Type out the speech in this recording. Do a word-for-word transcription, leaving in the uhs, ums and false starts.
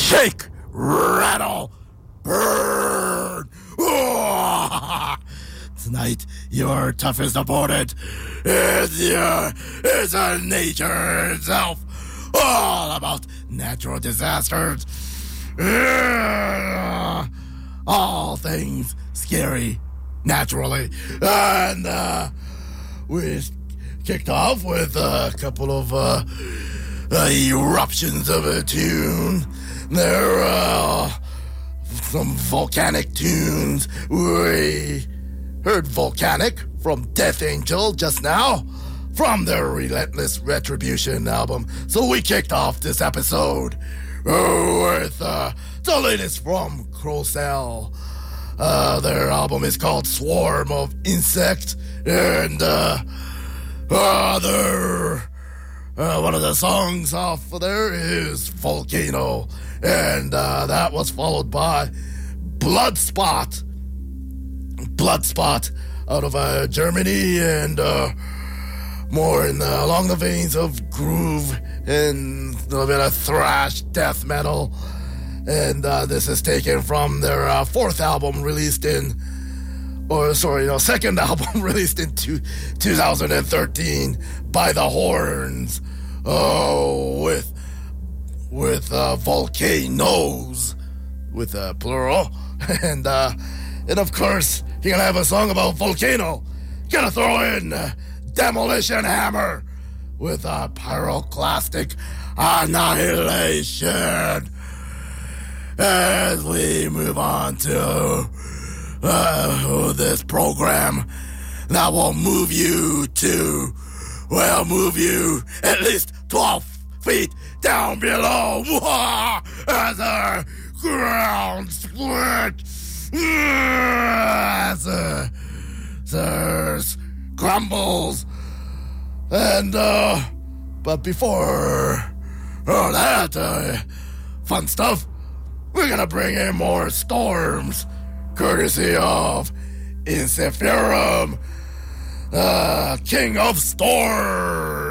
Shake, rattle, burn. Tonight, your toughest opponent is your, is a nature itself. All about natural disasters. All things scary, naturally. And uh, we kicked off with a couple of uh, uh, eruptions of a tune. There are uh, some volcanic tunes. We heard Volcanic from Death Angel just now, from their Relentless Retribution album. So we kicked off this episode uh, with uh, the latest from Crocell. Uh, their album is called Swarm of Insects, and uh, uh, their, uh, one of the songs off of there is Volcano, and uh, that was followed by Bloodspot. Bloodspot out of uh, Germany, and uh, more in the, along the veins of groove and a little bit of thrash death metal. And uh, this is taken from their uh, fourth album released in, or sorry, no, second album released in two, two thousand thirteen, By the Horns. Oh, with with uh, volcanoes, with uh, plural, and uh, and of course you're gonna have a song about volcano. You gotta throw in uh, Demolition Hammer with uh, Pyroclastic Annihilation. As we move on to uh, this program that will move you to, well, move you at least twelve feet down below as the ground split, as the earth crumbles. And, uh, but before all that uh, fun stuff, we're gonna bring in more storms, courtesy of Ensiferum, uh, King of Storms.